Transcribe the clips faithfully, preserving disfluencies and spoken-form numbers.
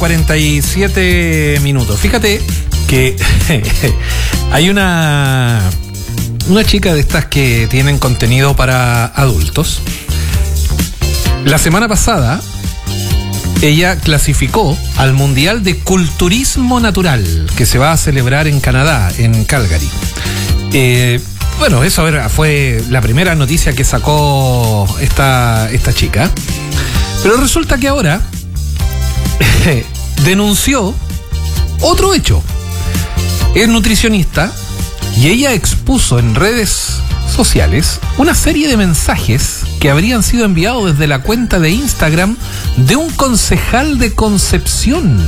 cuarenta y siete minutos. Fíjate que hay una, una chica de estas que tienen contenido para adultos. La semana pasada, ella clasificó al Mundial de Culturismo Natural, que se va a celebrar en Canadá, en Calgary. Eh, bueno, eso era, fue la primera noticia que sacó esta, esta chica. Pero resulta que ahora denunció otro hecho. Es nutricionista y ella expuso en redes sociales una serie de mensajes que habrían sido enviados desde la cuenta de Instagram de un concejal de Concepción.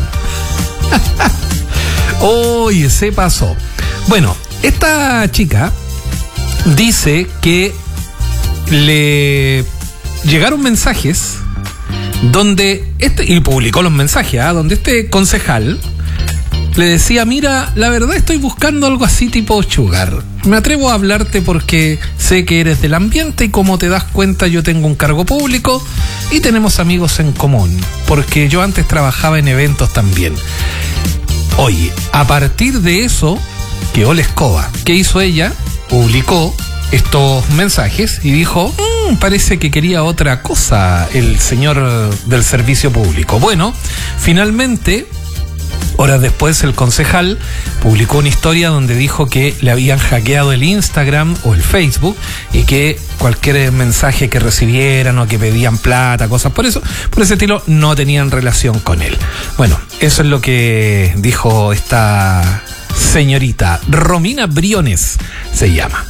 Oye, se pasó. Bueno, esta chica dice que le llegaron mensajes donde este, y publicó los mensajes, ¿eh? donde este concejal le decía: mira, la verdad estoy buscando algo así tipo sugar. Me atrevo a hablarte porque sé que eres del ambiente y como te das cuenta yo tengo un cargo público y tenemos amigos en común, porque yo antes trabajaba en eventos también. Oye, a partir de eso quedó la escoba. ¿Qué hizo ella? Publicó estos mensajes y dijo: mmm, parece que quería otra cosa el señor del servicio público. Bueno, finalmente, horas después, el concejal publicó una historia donde dijo que le habían hackeado el Instagram o el Facebook y que cualquier mensaje que recibieran o que pedían plata, cosas por eso, por ese estilo, no tenían relación con él. Bueno, eso es lo que dijo esta señorita Romina Briones, se llama.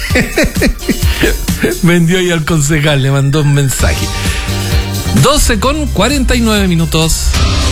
Vendió ahí al concejal, le mandó un mensaje. doce con cuarenta y nueve minutos.